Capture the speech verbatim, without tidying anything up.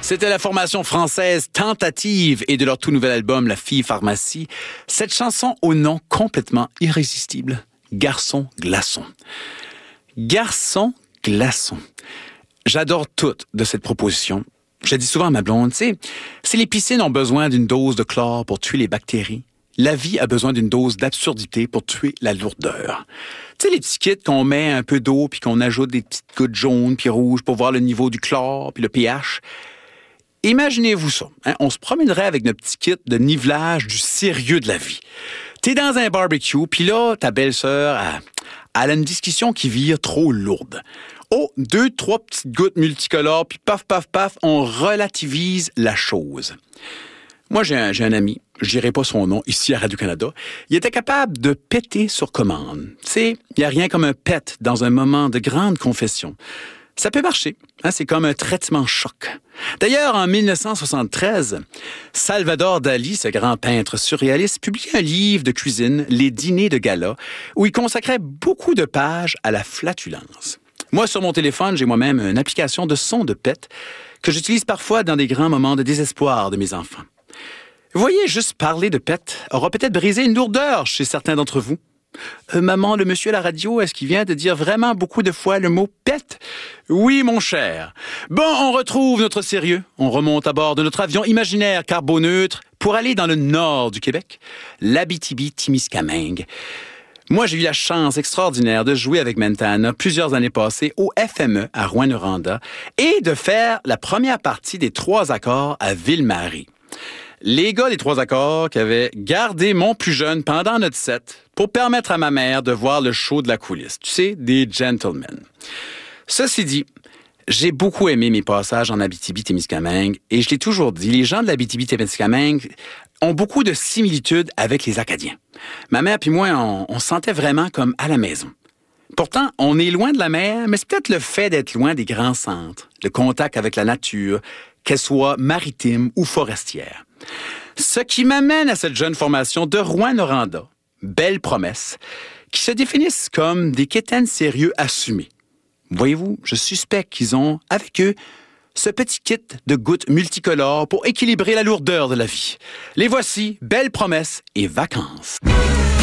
C'était la formation française Tentative et de leur tout nouvel album La Fille Pharmacie, cette chanson au nom complètement irrésistible, Garçon glaçon. Garçon glaçon. J'adore tout de cette proposition. Je dis souvent à ma blonde, tu sais, si les piscines ont besoin d'une dose de chlore pour tuer les bactéries, la vie a besoin d'une dose d'absurdité pour tuer la lourdeur. Tu sais, les petits kits qu'on met un peu d'eau puis qu'on ajoute des petites gouttes jaunes puis rouges pour voir le niveau du chlore puis le pH. Imaginez-vous ça. Hein? On se promènerait avec notre petit kit de nivelage du sérieux de la vie. T'es dans un barbecue puis là, ta belle-sœur, elle, elle a une discussion qui vire trop lourde. Oh, deux, trois petites gouttes multicolores puis paf, paf, paf, on relativise la chose. Moi, j'ai un, j'ai un ami, je dirai pas son nom, ici à Radio-Canada. Il était capable de péter sur commande. Tu sais, il n'y a rien comme un pet dans un moment de grande confession. Ça peut marcher, hein, c'est comme un traitement choc. D'ailleurs, en dix-neuf cent soixante-treize, Salvador Dali, ce grand peintre surréaliste, publiait un livre de cuisine, Les dîners de gala, où il consacrait beaucoup de pages à la flatulence. Moi, sur mon téléphone, j'ai moi-même une application de son de pet que j'utilise parfois dans des grands moments de désespoir de mes enfants. Vous voyez, juste parler de pet aura peut-être brisé une lourdeur chez certains d'entre vous. Euh, maman, le monsieur à la radio, est-ce qu'il vient de dire vraiment beaucoup de fois le mot pet? Oui, mon cher. Bon, on retrouve notre sérieux. On remonte à bord de notre avion imaginaire carboneutre pour aller dans le nord du Québec, l'Abitibi-Témiscamingue. Moi, j'ai eu la chance extraordinaire de jouer avec Mentana plusieurs années passées au F M E à Rouyn-Noranda et de faire la première partie des trois accords à Ville-Marie. Les gars des trois accords qui avaient gardé mon plus jeune pendant notre set pour permettre à ma mère de voir le show de la coulisse. Tu sais, des gentlemen. Ceci dit, j'ai beaucoup aimé mes passages en Abitibi-Témiscamingue et je l'ai toujours dit, les gens de l'Abitibi-Témiscamingue ont beaucoup de similitudes avec les Acadiens. Ma mère puis moi, on, on se sentait vraiment comme à la maison. Pourtant, on est loin de la mer, mais c'est peut-être le fait d'être loin des grands centres, le contact avec la nature, qu'elle soit maritime ou forestière. Ce qui m'amène à cette jeune formation de Rouyn-Noranda, Belle Promesse, qui se définissent comme des quétaines sérieux assumés. Voyez-vous, je suspecte qu'ils ont, avec eux, ce petit kit de gouttes multicolores pour équilibrer la lourdeur de la vie. Les voici, Belle Promesse et Vacances.